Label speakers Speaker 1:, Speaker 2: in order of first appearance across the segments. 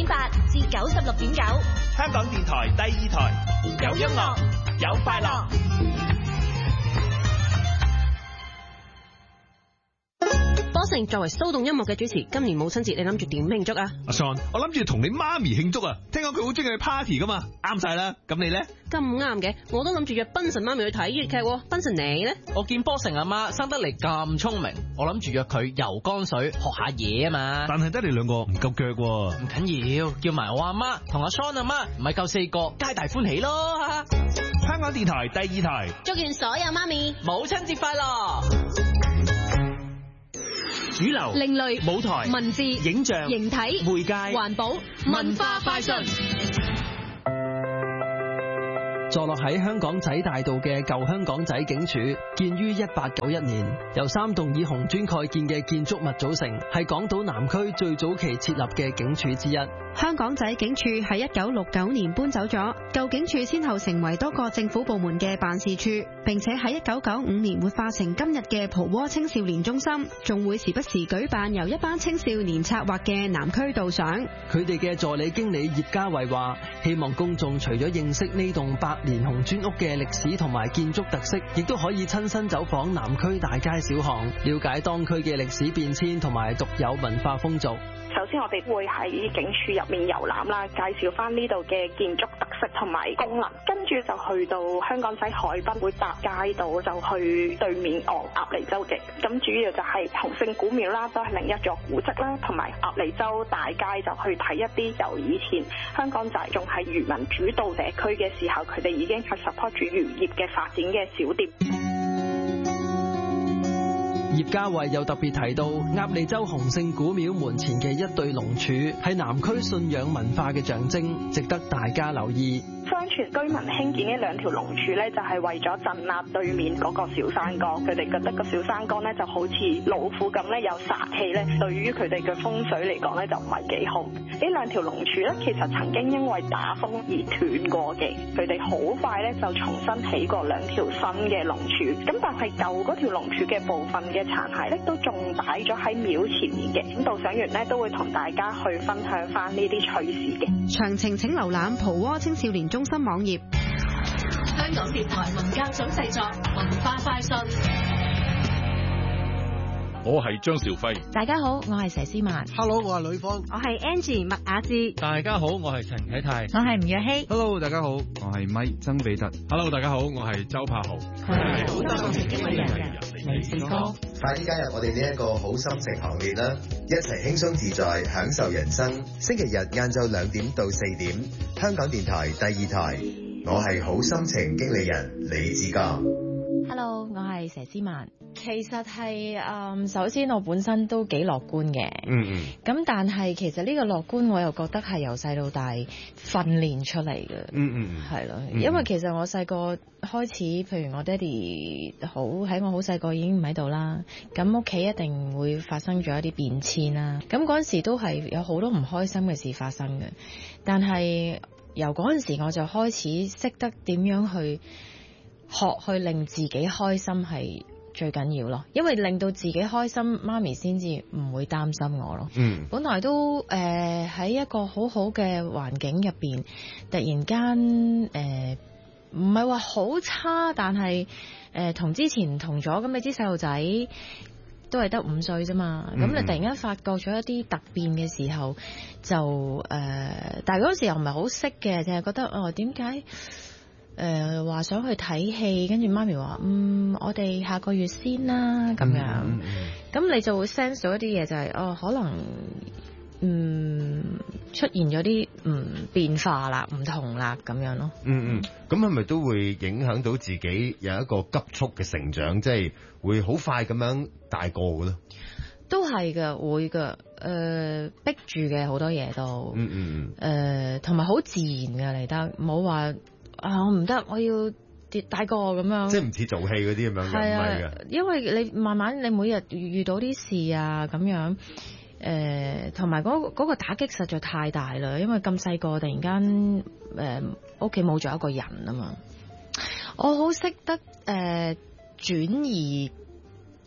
Speaker 1: 8至96.9，
Speaker 2: 香港電台第2台，有音樂，有快樂。
Speaker 3: 波成作為騷動音樂嘅主持，今年母親節你諗住點慶祝啊？
Speaker 4: 阿 Son， 我諗住同你媽咪慶祝啊！聽講佢好中意去 party 噶嘛，啱晒啦。咁你咧？
Speaker 3: 咁啱嘅，我都諗住約賓神媽咪去睇粵劇。賓神你咧？
Speaker 5: 我見波成阿媽生得嚟咁聰明，我諗住約佢游江水學下嘢啊嘛。
Speaker 4: 但係得你兩個唔夠腳喎。
Speaker 5: 唔緊要，叫埋我阿媽同阿 Son 阿媽，唔係夠4個，皆大歡喜咯。
Speaker 4: 香港電台第2台，
Speaker 1: 祝願所有媽咪
Speaker 5: 母親節快樂！
Speaker 2: 主流、
Speaker 1: 另類、
Speaker 2: 舞台、
Speaker 1: 文字、
Speaker 2: 影像、
Speaker 1: 形體、
Speaker 2: 媒介、
Speaker 1: 環保、文化快訊。
Speaker 6: 坐落喺香港仔大道嘅舊香港仔警署，建於1891年，由3棟以紅磚蓋建嘅建築物組成，係港島南區最早期設立嘅警署之一。
Speaker 7: 香港仔警署喺1969年搬走咗，舊警署先後成為多個政府部門嘅辦事處，並且喺1995年活化成今日嘅蒲窩青少年中心，仲會時不時舉辦由一班青少年策劃嘅南區導賞。
Speaker 6: 佢哋嘅助理經理葉家慧話，希望公眾除咗認識呢棟100年紅磚屋嘅歷史同埋建築特色，亦都可以親身走訪南區大街小巷，了解當區嘅歷史變遷同埋獨有文化風俗。
Speaker 8: 首先我哋會喺警署入面遊覽啦，介紹翻呢度嘅建築特色同埋功能，跟住就去到香港仔海濱會搭街道，就去對面鴨脷洲嘅。咁主要就係洪聖古廟啦，都係另一座古蹟啦，同埋鴨脷洲大街就去睇一啲由以前香港仔仲係漁民主導社區嘅時候，佢哋已經係 support 住漁業嘅發展嘅小店。
Speaker 6: 葉家慧又特別提到鴨脷洲洪聖古廟門前嘅一對龍柱，係南區信仰文化嘅象徵，值得大家留意。
Speaker 8: 相傳居民興建呢2條龍柱咧，就係為咗鎮壓對面嗰個小山崗。佢哋覺得個小山崗咧就好似老虎咁咧，有殺氣咧，對於佢哋嘅風水嚟講咧就唔係幾好。呢2條龍柱咧，其實曾經因為打風而斷過嘅，佢哋好快咧就重新起過2條新嘅龍柱。咁但係舊嗰條龍柱嘅部分嘅殘骸咧，都仲擺咗喺廟前面嘅。咁導賞員咧都會同大家去分享翻呢啲趣事嘅。
Speaker 7: 詳情請瀏覽蒲窩青少年中心網頁。
Speaker 1: 香港電台文教組製作文化快訊。
Speaker 9: 我係張兆輝。
Speaker 7: 大家好，我係佘詩曼。
Speaker 10: Hello， 我係呂方。
Speaker 7: 我係 Angie 麥雅致。
Speaker 11: 大家好，我係陳啟泰。
Speaker 7: 我係吳若希。
Speaker 12: Hello， 大家好，我係咪曾比特。
Speaker 9: Hello， 大家好，我係周柏豪。
Speaker 1: 佢係好心情嘅人，黎志剛。
Speaker 13: 快啲加入我哋呢一個好心情行列啦！一齊輕鬆自在享受人生。星期日晏晝2點到4點，香港電台第2台。我係好心情經理人李志剛。
Speaker 14: Hello， 我係佘詩曼。其實係首先我本身都幾樂觀嘅。咁但係其實呢個樂觀我又覺得係由細到大訓練出嚟嘅。係咯，因為其實我細個開始，譬如我爹哋喺我好細個已經唔喺度啦，咁屋企一定會發生咗一啲變遷啦。咁嗰陣時都係有好多唔開心嘅事發生嘅，但係由嗰陣時我就開始識得點樣去學去令自己開心係最緊要咯，因為令到自己開心，媽咪先至唔會擔心我咯。本來都喺一個好好嘅環境入邊，突然間唔係話好差，但係同之前唔同咗。咁你知細路仔都係得5歲啫嘛，咁你突然間發覺咗一啲突變嘅時候，就但係嗰時又唔係好識嘅，淨係覺得點解？話想去睇戲，跟住媽咪話我哋下個月先啦咁樣，咁你就會 sense 到一啲嘢，就係可能出現咗啲變化啦，唔同啦咁樣咯。
Speaker 15: 咁係咪都會影響到自己有一個急速嘅成長，即係會好快咁樣大個嘅咧？
Speaker 14: 都係嘅，會嘅，逼住嘅好多嘢都，同埋好自然嘅嚟得，冇話。我唔得，我要跌大個咁樣，
Speaker 15: 即係唔似做戲嗰啲咁樣嘅，唔係嘅。因
Speaker 14: 為你慢慢你每日遇到啲事啊咁樣，同埋嗰個打擊實在太大啦。因為咁細個突然間屋企冇咗一個人啊嘛，我好識得轉移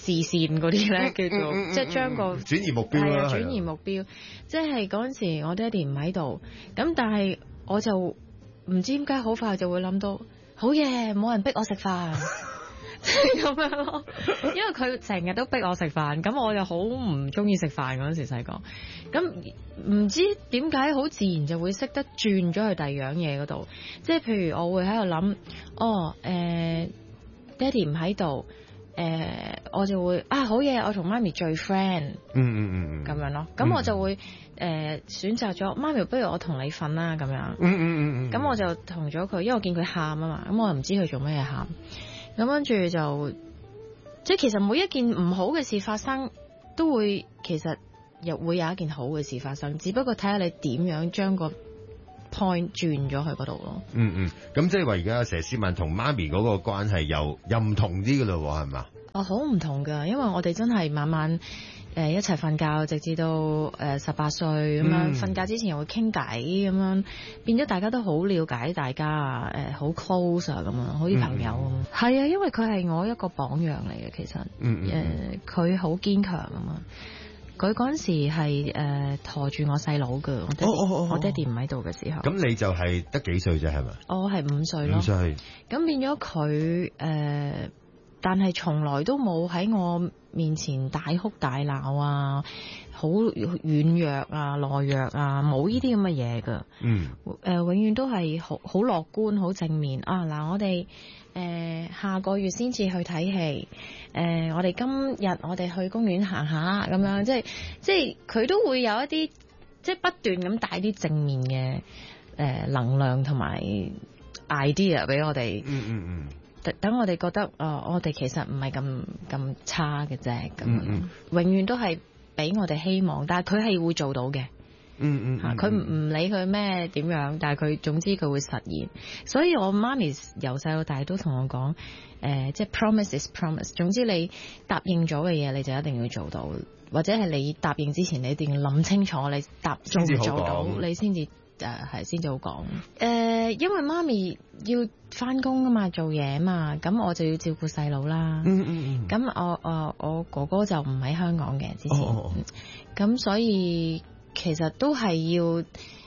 Speaker 14: 視線嗰啲咧，叫做即係將個
Speaker 15: 轉移目標啦，
Speaker 14: 轉移目標。即係嗰陣時我爹哋唔喺度，咁但係我就唔知點解好快就會諗到，好嘢，冇人逼我食飯。咁樣咯，因為佢成日都逼我食飯，咁我又好唔中意食飯嗰陣時細個，咁唔知點解好自然就會識得轉咗去第二樣嘢嗰度，即係譬如我會喺度諗，爹哋唔喺度，我就會好嘢，我同媽咪最 friend，咁樣咯，咁我就會選擇咗媽咪，不如我同你瞓啦咁樣，咁我就同咗佢，因為我見佢喊啊嘛，咁我又唔知佢做咩嘢喊。咁跟住就，即係其實每一件唔好嘅事發生，都會其實又會有一件好嘅事發生，只不過睇下你點樣將個 point 轉咗去嗰度咯。
Speaker 15: 咁即係話而家佘詩曼同媽咪嗰個關係又唔同啲噶咯，係嘛？
Speaker 14: 好唔同噶，因為我哋真係晚晚一齊瞓覺，直至到18歲咁樣。瞓覺之前又會傾偈咁樣，變咗大家都好了解大家啊，好 close 啊咁樣，好似朋友咁。係啊，因為佢係我一個榜樣嚟嘅，其實佢好堅強啊嘛。佢嗰陣時係陀住我細佬嘅，我爹哋唔喺度嘅時候。
Speaker 15: 咁你就係得幾歲啫？係咪？
Speaker 14: 我係5歲咯。5歲。咁變咗佢但係從來都冇喺我面前大哭大鬧啊，好軟弱啊、懦弱啊，冇呢啲咁嘅嘢㗎。永遠都係好樂觀、好正面啊！嗱，我哋下個月先至去睇戲，我哋今日我哋去公園行下咁樣，即係佢都會有一啲即係不斷咁帶啲正面嘅能量同埋 idea 俾我哋。等我哋覺得我哋其實唔係咁差嘅啫，咁永遠都係俾我哋希望，但係佢係會做到嘅。佢唔理佢咩點樣，但係佢總之佢會實現。所以我媽咪由細到大都同我講，即係 promise is promise。總之你答應咗嘅嘢，你就一定要做到，或者係你答應之前，你一定要諗清楚，你做唔做到，你先至。先至好講。因為媽咪要返工啊嘛，做嘢啊嘛，咁我就要照顧細佬啦。咁我哥哥就唔喺香港嘅之前，咁所以其實都係要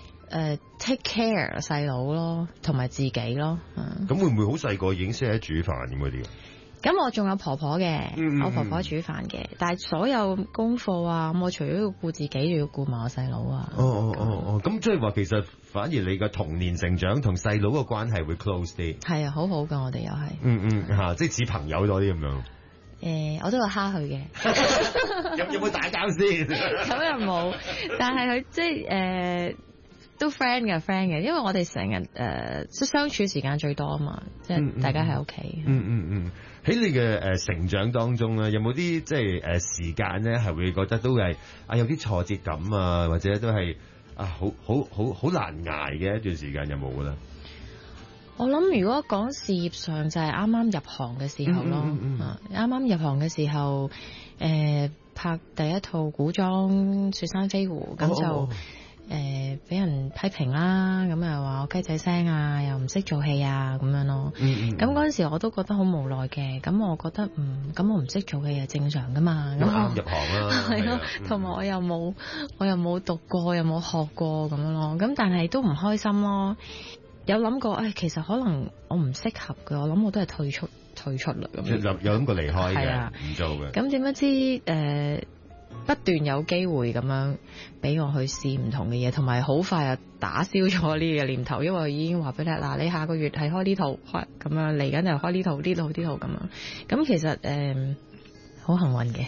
Speaker 14: take care 細佬咯，同埋自己咯。
Speaker 15: 咁會唔會好細個已經識得煮飯咁嗰啲？
Speaker 14: 咁我仲有婆婆嘅，我婆婆煮飯嘅，但係所有功課啊，我除咗要顧自己，仲要顧埋我細佬啊。
Speaker 15: 咁即係話其實反而你嘅童年成長同細佬嘅關係會 close 啲。係
Speaker 14: 啊，好好噶，我哋又係。
Speaker 15: 即係似朋友多啲咁樣。
Speaker 14: 我都有蝦佢嘅。
Speaker 15: 有冇打交先？
Speaker 14: 咁又冇，但係佢即係都 friend 嘅，因為我哋成日相處時間最多啊嘛，即係大家喺屋企。
Speaker 15: 喺你嘅成長當中咧，有冇啲即係時間咧係會覺得都係有啲挫折感啊，或者都係好難捱嘅一段時間有冇嘅咧？
Speaker 14: 我諗如果講事業上就係啱啱入行嘅時候咯，啱啱入行嘅時候，拍第一套古裝《雪山飛狐》，咁就俾人批評啦，咁又話我雞仔聲啊，又唔識做戲啊，咁樣咯。咁嗰陣時我都覺得好無奈嘅，咁我覺得咁我唔識做戲係正常噶嘛。咁
Speaker 15: 啱入行啦，
Speaker 14: 係咯，同埋我又冇讀過，又冇學過咁樣咯。咁但係都唔開心咯。有諗過，其實可能我唔適合嘅，我諗我都係退出啦咁樣。
Speaker 15: 有諗過離開嘅，唔做嘅。
Speaker 14: 咁點不知不斷有機會咁樣俾我去試唔同嘅嘢，同埋好快就打消咗呢個念頭，因為已經話俾你嗱，你下個月係開呢套，咁樣嚟緊就開呢套咁樣。咁其實好幸運嘅。